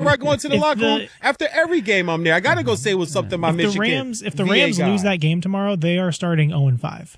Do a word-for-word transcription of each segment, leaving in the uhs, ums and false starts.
before I go into the If locker the- room. After every game, I'm there. I got to go say what's up to my If the Michigan Rams, if the V A Rams guy. lose that game tomorrow, they are starting oh and five.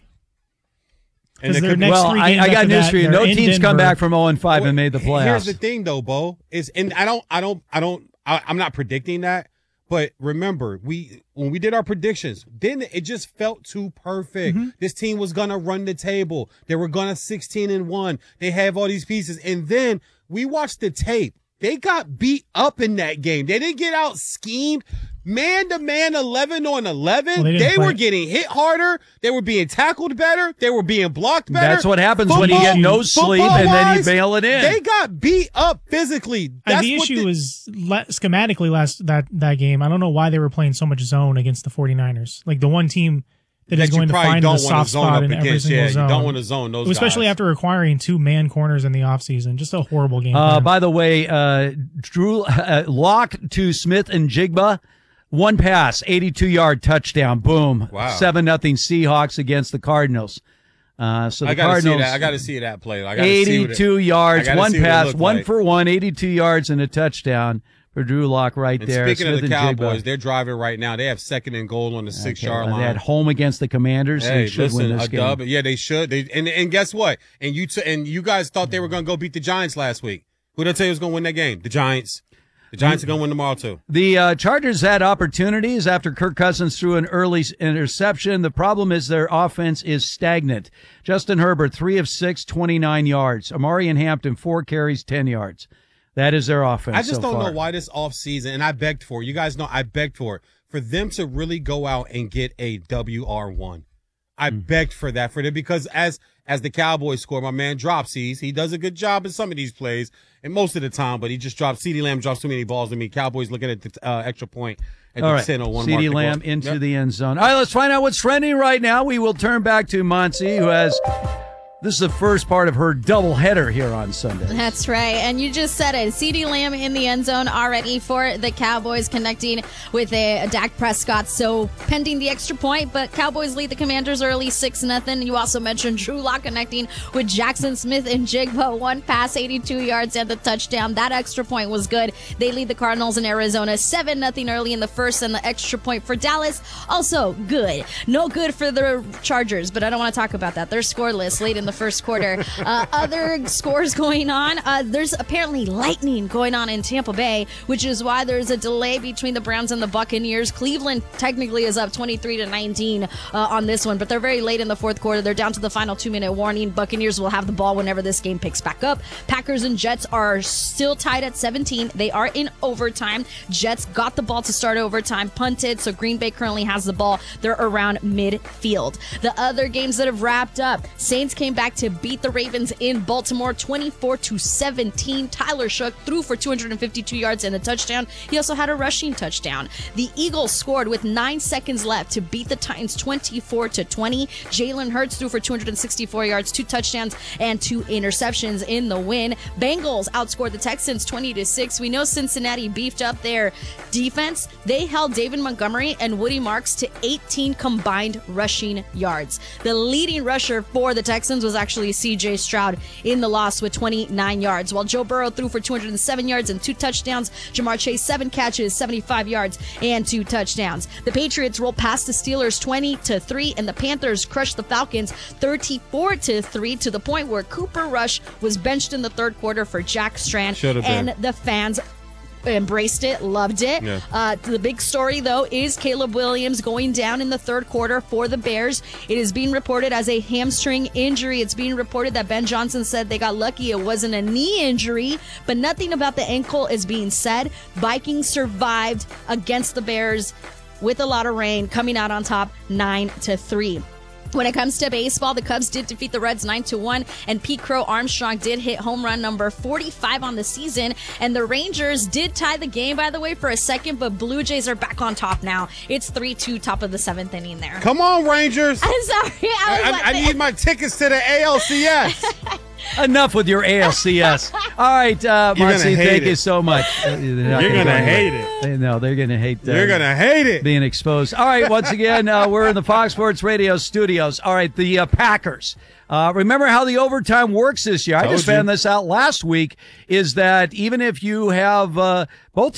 And Because it their could be- next Well, three I, games I got after news that, for you. they're No in team's come Denver. back from oh and five and made the playoffs. Here's the thing, though, Bo, is and I don't, I don't, I don't, I, I'm not predicting that. But remember, we when we did our predictions, then it just felt too perfect. Mm-hmm. This team was gonna run the table. They were gonna sixteen and one. They have all these pieces, and then we watched the tape. They got beat up in that game. They didn't get out schemed. Man to man, eleven on eleven. Well, they they didn't were play- getting hit harder. They were being tackled better. They were being blocked better. That's what happens when you get no sleep and then you football-wise, bail it in. They got beat up physically. And That's the what issue was le- schematically last that, that game. I don't know why they were playing so much zone against the 49ers. Like the one team that, that is you going to probably find don't the want to soft zone spot up in every against. single Yeah, zone. you don't want to zone those Especially guys. after acquiring two man corners in the offseason. Just a horrible game. Uh, plan. by the way, uh, Drew uh, Lock to Smith and Jigba. One pass, eighty-two yard touchdown. Boom. Wow. seven nothing Seahawks against the Cardinals. Uh, so the I gotta Cardinals. see that. I got to see that play. I gotta see what it- eighty-two yards, I gotta one see what it pass, looked one like. for one, eighty-two yards and a touchdown for Drew Lock right And there. speaking Smith of the and Cowboys, Jigba. they're driving right now. They have second and goal on the six yard Okay, line. At home against the Commanders, Hey, they should listen, win this a game. dub. Yeah, they should. They and and guess what? And you t- and you guys thought they were going to go beat the Giants last week. Who did I tell you was going to win that game? The Giants. The Giants are going to win tomorrow too. The uh, Chargers had opportunities after Kirk Cousins threw an early s- interception. The problem is their offense is stagnant. Justin Herbert, three of six, twenty-nine yards. Amari and Hampton, four carries, ten yards. That is their offense. I just so don't far. know why this offseason, and I begged for it. You guys know I begged for it. For them to really go out and get a W R one. I Mm. begged for that for them because as as the Cowboys score, my man Dropsies, he does a good job in some of these plays and most of the time, but he just drops CeeDee Lamb drops too many balls to me. Cowboys looking at the uh, extra point at All the right, ten oh one CeeDee mark. Lamb into Yep. the end zone. All right, let's find out what's trending right now. We will turn back to Monty, who has this is the first part of her doubleheader here on Sunday. That's right. And you just said it. CeeDee Lamb in the end zone already for the Cowboys, connecting with a, a Dak Prescott. So pending the extra point, but Cowboys lead the Commanders early six nothing. You also mentioned Drew Lock connecting with Jackson Smith and Jigba. One pass, eighty-two yards, and the touchdown. That extra point was good. They lead the Cardinals in Arizona seven nothing early in the first, and the extra point for Dallas also good. No good for the Chargers, but I don't want to talk about that. They're scoreless late in the first quarter. Uh, other scores going on. Uh, there's apparently lightning going on in Tampa Bay, which is why there's a delay between the Browns and the Buccaneers. Cleveland technically is up twenty-three to nineteen uh, on this one, but they're very late in the fourth quarter. They're down to the final two-minute warning. Buccaneers will have the ball whenever this game picks back up. Packers and Jets are still tied at seventeen. They are in overtime. Jets got the ball to start overtime, punted, so Green Bay currently has the ball. They're around midfield. The other games that have wrapped up, Saints came back to beat the Ravens in Baltimore twenty-four to seventeen. Tyler Shook threw for two hundred fifty-two yards and a touchdown. He also had a rushing touchdown. The Eagles scored with nine seconds left to beat the Titans twenty-four to twenty. Jalen Hurts threw for two hundred sixty-four yards, two touchdowns, and two interceptions in the win. Bengals outscored the Texans twenty to six. We know Cincinnati beefed up their defense. They held David Montgomery and Woody Marks to eighteen combined rushing yards. The leading rusher for the Texans was actually C J Stroud in the loss with twenty-nine yards, while Joe Burrow threw for two hundred seven yards and two touchdowns. Jamar Chase, seven catches, seventy-five yards, and two touchdowns. The Patriots rolled past the Steelers twenty to three, and the Panthers crushed the Falcons thirty-four to three, to the point where Cooper Rush was benched in the third quarter for Jack Strand. Should've and been. the fans embraced it, loved it. Yeah. Uh, the big story, though, is Caleb Williams going down in the third quarter for the Bears. It is being reported as a hamstring injury. It's being reported that Ben Johnson said they got lucky it wasn't a knee injury, but nothing about the ankle is being said. Vikings survived against the Bears with a lot of rain, coming out on top nine to three. When it comes to baseball, the Cubs did defeat the Reds nine to one, and Pete Crow Armstrong did hit home run number forty-five on the season, and the Rangers did tie the game, by the way, for a second, but Blue Jays are back on top now. It's three two, top of the seventh inning there. Come on, Rangers. I'm sorry. I, was I, like, I need my tickets to the A L C S. Enough with your A L C S. All right, uh, You're Marcy, gonna hate thank it. you so much. Uh, You're You're gonna hate it. They, no, they're going to hate that. You're gonna hate it. Being exposed. All right, once again, uh, we're in the Fox Sports Radio studios. All right, the uh, Packers. Uh, remember how the overtime works this year? I Told just you. found this out last week, is that even if you have uh, both